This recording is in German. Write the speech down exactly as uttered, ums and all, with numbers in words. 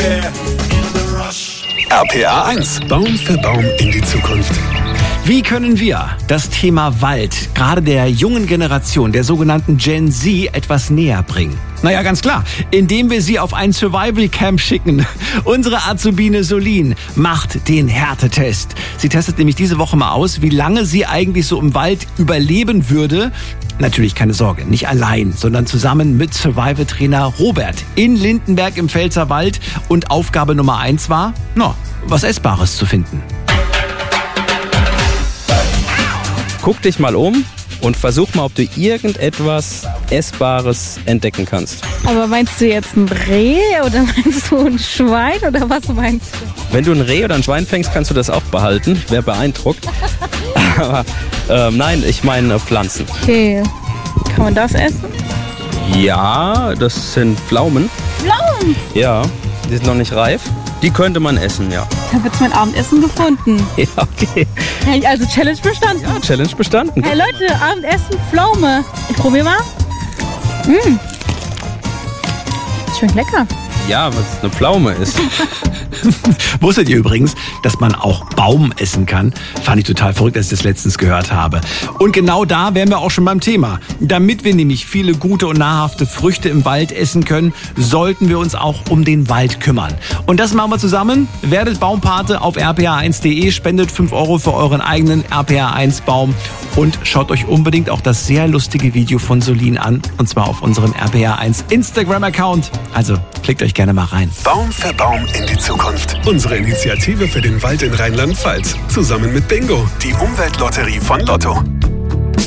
R P R eins. Baum für Baum in die Zukunft. Wie können wir das Thema Wald gerade der jungen Generation, der sogenannten Gen Z, etwas näher bringen? Naja, ganz klar, indem wir sie auf ein Survival-Camp schicken. Unsere Azubine Solin macht den Härtetest. Sie testet nämlich diese Woche mal aus, wie lange sie eigentlich so im Wald überleben würde. Natürlich keine Sorge, nicht allein, sondern zusammen mit Survival-Trainer Robert in Lindenberg im Pfälzerwald. Und Aufgabe Nummer eins war, na, was Essbares zu finden. Guck dich mal um und versuch mal, ob du irgendetwas Essbares entdecken kannst. Aber meinst du jetzt ein Reh oder meinst du ein Schwein oder was meinst du? Wenn du ein Reh oder ein Schwein fängst, kannst du das auch behalten. Ich wäre beeindruckt. Aber ähm, nein, ich meine Pflanzen. Okay, kann man das essen? Ja, das sind Pflaumen. Pflaumen? Ja, die sind noch nicht reif. Die könnte man essen, ja. Ich habe jetzt mein Abendessen gefunden. Ja, okay. Also Challenge bestanden. Ja, Challenge bestanden. Hey Leute, Abendessen, Pflaume. Ich probiere mal. Mmh. Schmeckt lecker. Ja, was eine Pflaume ist. Wusstet ihr übrigens, dass man auch Baum essen kann? Fand ich total verrückt, als ich das letztens gehört habe. Und genau da wären wir auch schon beim Thema. Damit wir nämlich viele gute und nahrhafte Früchte im Wald essen können, sollten wir uns auch um den Wald kümmern. Und das machen wir zusammen. Werdet Baumpate auf r p r eins punkt de, spendet fünf Euro für euren eigenen R P R eins Baum und schaut euch unbedingt auch das sehr lustige Video von Solin an. Und zwar auf unserem R P R eins Instagram-Account. Also klickt euch gerne mal rein. Baum für Baum in die Zukunft. Unsere Initiative für den Wald in Rheinland-Pfalz. Zusammen mit Bingo, die Umweltlotterie von Lotto.